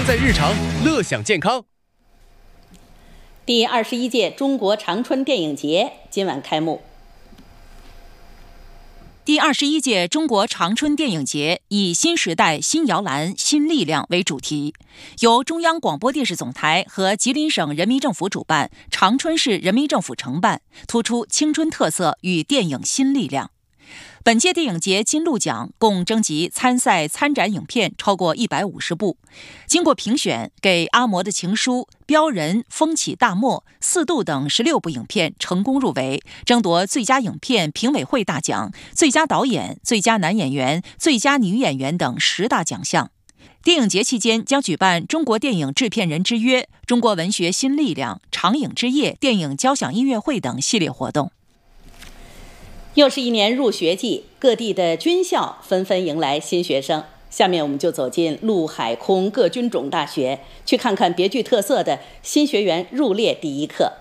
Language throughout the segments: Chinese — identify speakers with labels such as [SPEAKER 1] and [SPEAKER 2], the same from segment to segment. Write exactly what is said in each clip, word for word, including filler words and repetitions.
[SPEAKER 1] 乐在日常，乐享健康。
[SPEAKER 2] 第二十一届中国长春电影节今晚开幕。
[SPEAKER 3] 第二十一届中国长春电影节以新时代、新摇篮、新力量为主题，由中央广播电视总台和吉林省人民政府主办，长春市人民政府承办，突出青春特色与电影新力量。本届电影节金鹿奖共征集参赛参展影片超过一百五十部，经过评选，给《阿嬷的情书》、《标人》、《风起大漠》、《四渡》等十六部影片成功入围，争夺最佳影片评委会大奖、最佳导演、最佳男演员、最佳女演员等十大奖项。电影节期间将举办中国电影制片人之约、中国文学新力量、长影之夜电影交响音乐会等系列活动。
[SPEAKER 2] 又是一年入学季，各地的军校纷纷迎来新学生。下面我们就走进陆海空各军种大学，去看看别具特色的新学员入列第一课。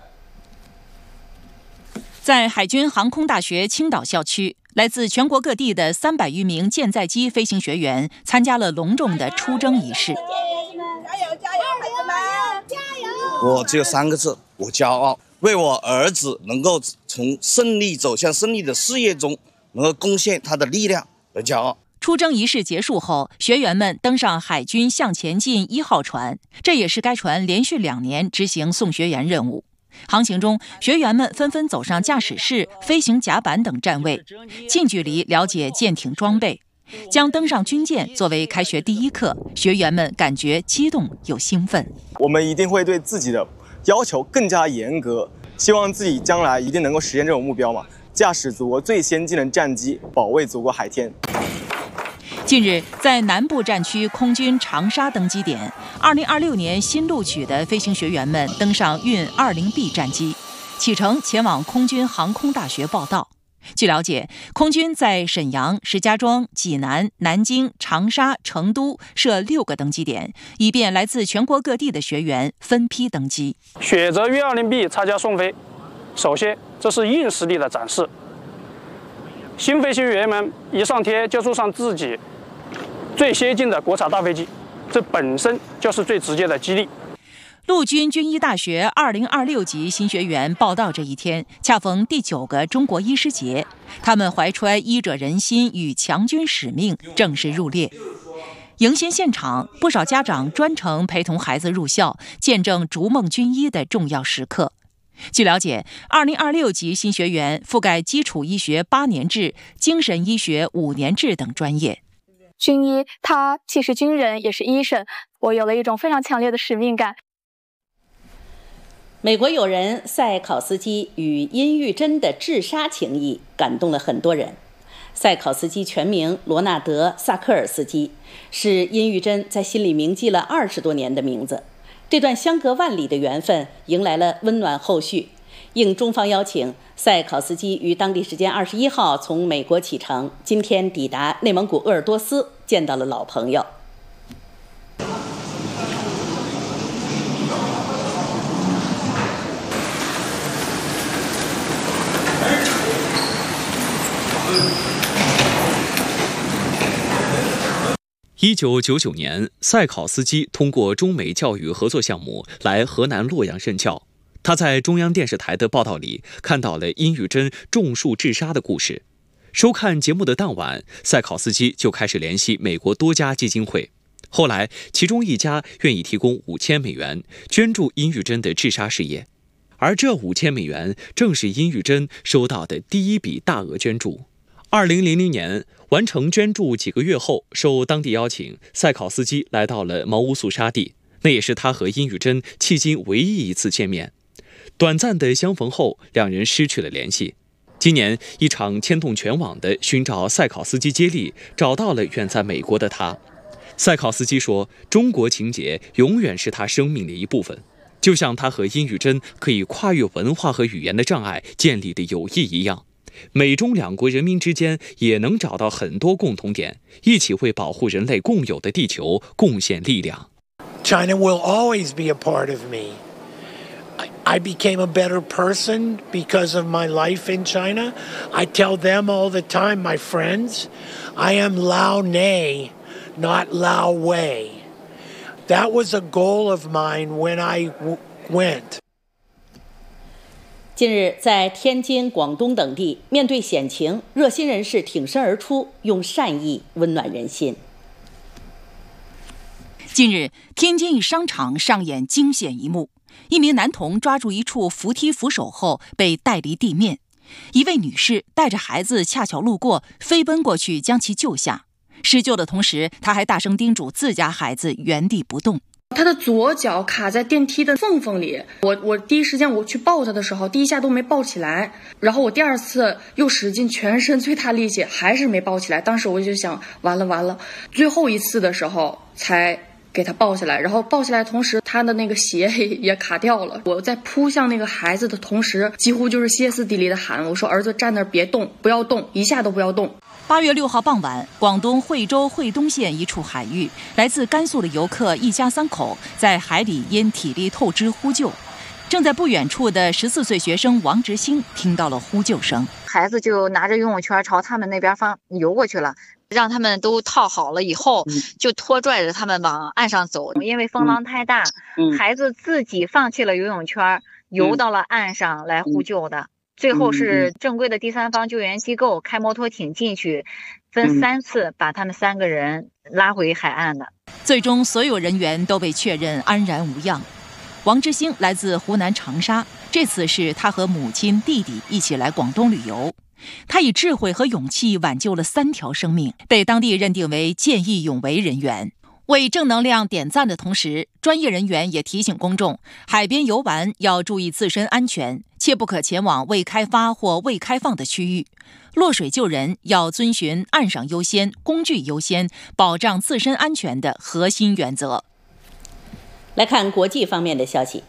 [SPEAKER 3] 在海军航空大学青岛校区，来自全国各地的三百余名舰载机飞行学员参加了隆重的出征仪式。
[SPEAKER 4] 加油加油，孩子们，加油！
[SPEAKER 5] 我只有三个字，我骄傲。为我儿子能够从胜利走向胜利的事业中能够贡献他的力量而骄傲。
[SPEAKER 3] 出征仪式结束后，学员们登上海军向前进一号船，这也是该船连续两年执行送学员任务。航行中，学员们纷纷走上驾驶室、飞行甲板等站位，近距离了解舰艇装备。将登上军舰作为开学第一课，学员们感觉激动又兴奋。
[SPEAKER 6] 我们一定会对自己的要求更加严格，希望自己将来一定能够实现这种目标嘛，驾驶祖国最先进的战机，保卫祖国海天。
[SPEAKER 3] 近日，在南部战区空军长沙登机点，二零二六年新录取的飞行学员们登上运 二零 B 战机，启程前往空军航空大学报到。据了解，空军在沈阳、石家庄、济南、南京、长沙、成都设六个登机点，以便来自全国各地的学员分批登机。
[SPEAKER 7] 选择运 二零 B 参加送飞，首先这是硬实力的展示。新飞行员们一上天就坐上自己最先进的国产大飞机，这本身就是最直接的激励。
[SPEAKER 3] 陆军军医大学二零二六级新学员报到这一天，恰逢第九个中国医师节，他们怀揣医者仁心与强军使命，正式入列。迎新现场，不少家长专程陪同孩子入校，见证逐梦军医的重要时刻。据了解，二零二六级新学员覆盖基础医学八年制、精神医学五年制等专业。
[SPEAKER 8] 军医他既是军人，也是医生，我有了一种非常强烈的使命感。
[SPEAKER 2] 美国友人赛考斯基与殷玉珍的治沙情谊感动了很多人。赛考斯基全名罗纳德·萨科尔斯基，是殷玉珍在心里铭记了二十多年的名字。这段相隔万里的缘分迎来了温暖后续。应中方邀请，赛考斯基于当地时间二十一号从美国启程，今天抵达内蒙古鄂尔多斯，见到了老朋友。
[SPEAKER 9] 一九九九年，赛考斯基通过中美教育合作项目来河南洛阳任教。他在中央电视台的报道里看到了殷玉珍种树治沙的故事。收看节目的当晚，赛考斯基就开始联系美国多家基金会。后来，其中一家愿意提供五千美元捐助殷玉珍的治沙事业，而这五千美元正是殷玉珍收到的第一笔大额捐助。二零零零年完成捐助几个月后，受当地邀请，赛考斯基来到了毛乌素沙地，那也是他和殷玉珍迄今唯一一次见面。短暂的相逢后，两人失去了联系。今年，一场牵动全网的寻找赛考斯基接力，找到了远在美国的他。赛考斯基说，中国情结永远是他生命的一部分，就像他和殷玉珍可以跨越文化和语言的障碍建立的友谊一样。美中两国人民之间也能找到很多共同点，一起为保护人类共有的地球贡献力量。
[SPEAKER 10] China will always be a part of me. I became a better person because of my life in China. I tell them all the time, my friends, I am Lao Nei, not Lao Wei. That was a goal of mine when I w- went.
[SPEAKER 2] 近日，在天津、广东等地，面对险情，热心人士挺身而出，用善意温暖人心。
[SPEAKER 3] 近日，天津一商场上演惊险一幕：一名男童抓住一处扶梯扶手后被带离地面，一位女士带着孩子恰巧路过，飞奔过去将其救下。施救的同时，她还大声叮嘱自家孩子原地不动。
[SPEAKER 8] 他的左脚卡在电梯的缝缝里，我我第一时间我去抱他的时候，第一下都没抱起来，然后我第二次又使尽全身最大力气，还是没抱起来。当时我就想，完了完了，最后一次的时候才给他抱起来，然后抱起来的同时，他的那个鞋也卡掉了。我在扑向那个孩子的同时，几乎就是歇斯底里的喊，我说儿子站那儿别动，不要动，一下都不要动。
[SPEAKER 3] 八月六号傍晚，广东惠州惠东县一处海域，来自甘肃的游客一家三口在海里因体力透支呼救。正在不远处的十四岁学生王直兴听到了呼救声，
[SPEAKER 11] 孩子就拿着游泳圈朝他们那边方游过去了，让他们都套好了以后，就拖拽着他们往岸上走。因为风浪太大，孩子自己放弃了游泳圈，游到了岸上来呼救的。最后是正规的第三方救援机构开摩托艇进去，分三次把他们三个人拉回海岸的。
[SPEAKER 3] 最终所有人员都被确认安然无恙。王之星来自湖南长沙，这次是他和母亲、弟弟一起来广东旅游。他以智慧和勇气挽救了三条生命，被当地认定为见义勇为人员。为正能量点赞的同时，专业人员也提醒公众，海边游玩要注意自身安全，切不可前往未开发或未开放的区域。落水救人要遵循岸上优先、工具优先，保障自身安全的核心原则。
[SPEAKER 2] 来看国际方面的消息。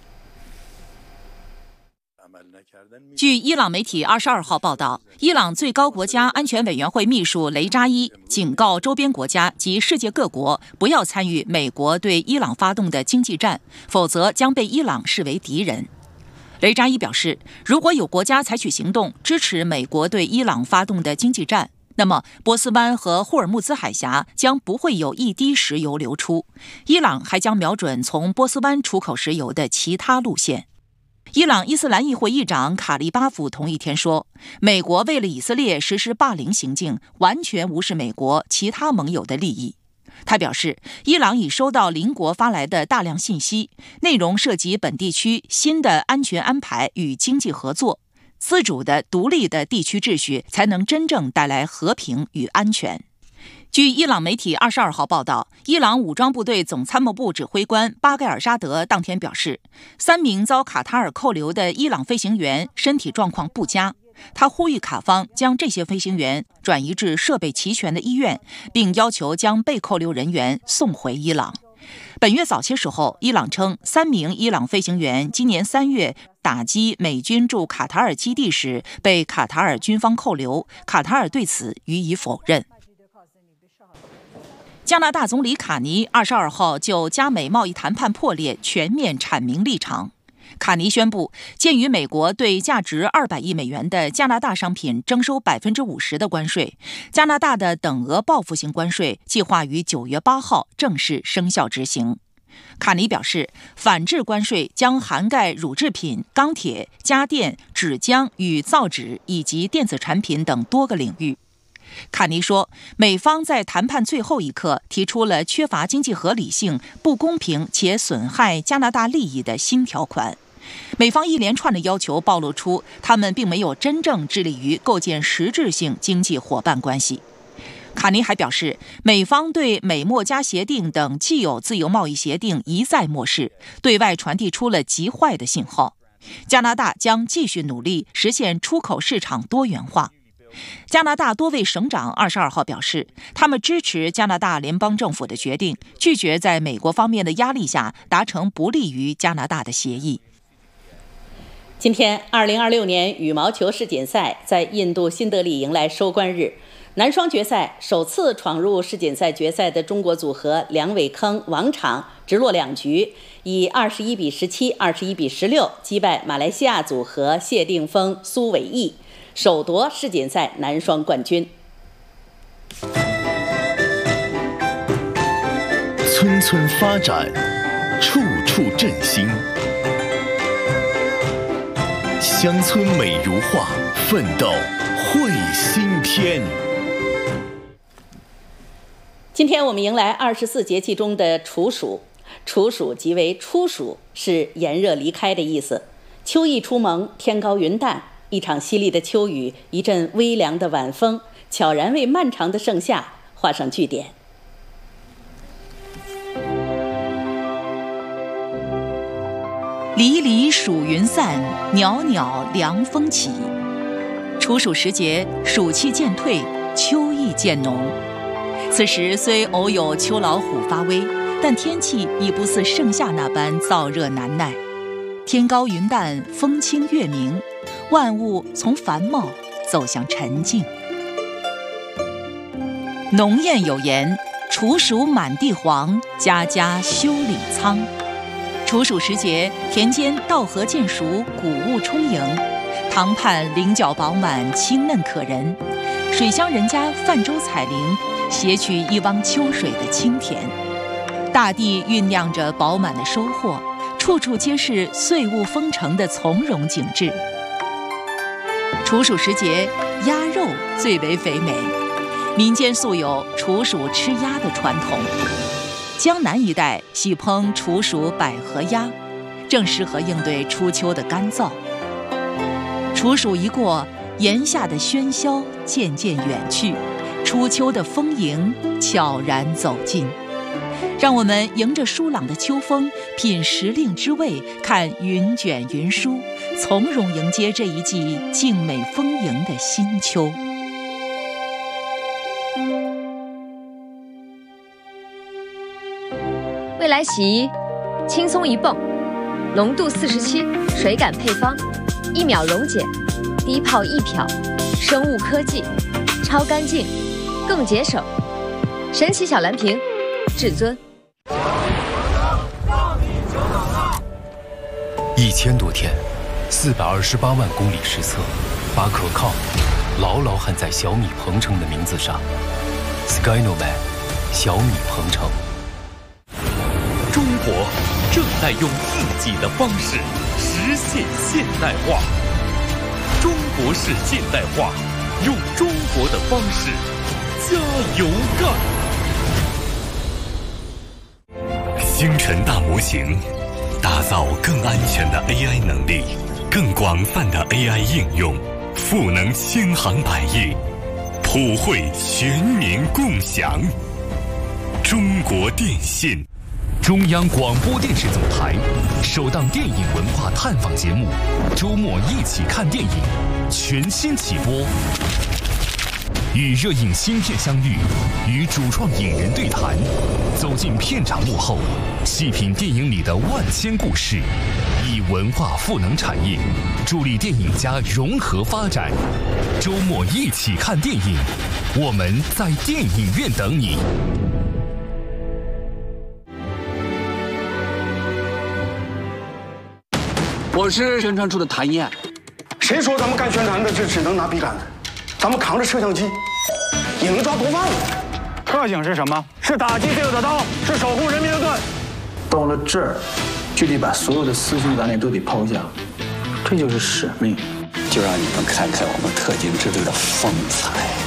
[SPEAKER 3] 据伊朗媒体二十二号报道，伊朗最高国家安全委员会秘书雷扎伊警告周边国家及世界各国不要参与美国对伊朗发动的经济战，否则将被伊朗视为敌人。雷扎伊表示，如果有国家采取行动支持美国对伊朗发动的经济战，那么波斯湾和霍尔木兹海峡将不会有一滴石油流出，伊朗还将瞄准从波斯湾出口石油的其他路线。伊朗伊斯兰议会议长卡利巴夫同一天说，美国为了以色列实施霸凌行径，完全无视美国其他盟友的利益。他表示，伊朗已收到邻国发来的大量信息，内容涉及本地区新的安全安排与经济合作，自主的、独立的地区秩序才能真正带来和平与安全。据伊朗媒体二十二号报道，伊朗武装部队总参谋部指挥官巴盖尔沙德当天表示，三名遭卡塔尔扣留的伊朗飞行员身体状况不佳。他呼吁卡方将这些飞行员转移至设备齐全的医院，并要求将被扣留人员送回伊朗。本月早些时候，伊朗称三名伊朗飞行员今年三月打击美军驻卡塔尔基地时被卡塔尔军方扣留，卡塔尔对此予以否认。加拿大总理卡尼二十二号就加美贸易谈判破裂全面阐明立场。卡尼宣布，鉴于美国对价值二百亿美元的加拿大商品征收百分之五十的关税，加拿大的等额报复性关税计划于九月八号正式生效执行。卡尼表示，反制关税将涵盖乳制品、钢铁、家电、纸浆与造纸以及电子产品等多个领域。卡尼说，美方在谈判最后一刻提出了缺乏经济合理性、不公平且损害加拿大利益的新条款。美方一连串的要求暴露出他们并没有真正致力于构建实质性经济伙伴关系。卡尼还表示，美方对美墨加协定等既有自由贸易协定一再漠视，对外传递出了极坏的信号。加拿大将继续努力实现出口市场多元化。加拿大多位省长二十二号表示，他们支持加拿大联邦政府的决定，拒绝在美国方面的压力下达成不利于加拿大的协议。
[SPEAKER 2] 今天，二零二六年羽毛球世锦赛在印度新德里迎来收官日。男双决赛首次闯入世锦赛决赛的中国组合梁伟铿、王昶直落两局，以二十一比十七、二十一比十六击败马来西亚组合谢定峰、苏伟毅，首夺世锦赛男双冠军。
[SPEAKER 12] 村村发展， 处处振兴。乡村美如画，奋斗绘新天。
[SPEAKER 2] 今天我们迎来二十四节气中的处暑，处暑即为初暑，是炎热离开的意思。秋意初萌，天高云淡，一场淅沥的秋雨，一阵微凉的晚风，悄然为漫长的盛夏画上句点。
[SPEAKER 3] 离离暑云散，袅袅凉风起。处暑时节，暑气渐退，秋意渐浓。此时虽偶有秋老虎发威，但天气已不似盛夏那般燥热难耐。天高云淡，风清月明，万物从繁茂走向沉静。农谚有言：处暑满地黄，家家修理仓。处暑时节，田间稻禾渐熟，谷物充盈，塘畔菱角饱满，清嫩可人。水乡人家泛舟采菱，携取一汪秋水的清甜。大地酝酿着饱满的收获，处处皆是岁物丰成的从容景致。处暑时节，鸭肉最为肥美，民间素有处暑吃鸭的传统。江南一带喜烹处暑百合鸭，正适合应对初秋的干燥。处暑一过，炎夏的喧嚣渐渐远去，初秋的丰盈悄然走近。让我们迎着舒朗的秋风，品时令之味，看云卷云舒，从容迎接这一季静美丰盈的新秋。
[SPEAKER 13] 未来洗衣，轻松一泵，浓度四十七，水感配方，一秒溶解，低泡一漂，生物科技，超干净，更节省。神奇小蓝瓶，至尊。
[SPEAKER 14] 一千多天，四百二十八万公里实测，把可靠牢牢焊在小米鹏程的名字上。Skynoman， 小米鹏程。
[SPEAKER 12] 中国正在用自己的方式实现现代化。中国式现代化，用中国的方式加油干！星辰大模型，打造更安全的 A I 能力，更广泛的 A I 应用，赋能千行百业，普惠全民共享。中国电信。中央广播电视总台首档电影文化探访节目《周末一起看电影》全新起播，与热映新片相遇，与主创影人对谈，走进片场幕后，细品电影里的万千故事，以文化赋能产业，助力电影家融合发展。周末一起看电影，我们在电影院等你。
[SPEAKER 15] 我是宣传处的谭燕。
[SPEAKER 16] 谁说咱们干宣传的就只能拿笔杆子？咱们扛着摄像机，也能抓毒贩子。
[SPEAKER 17] 特警是什么？是打击罪恶的刀，是守护人民的盾。
[SPEAKER 18] 到了这儿，就得把所有的私心杂念都得抛下，这就是使命。
[SPEAKER 15] 就让你们看看我们特警支队的风采。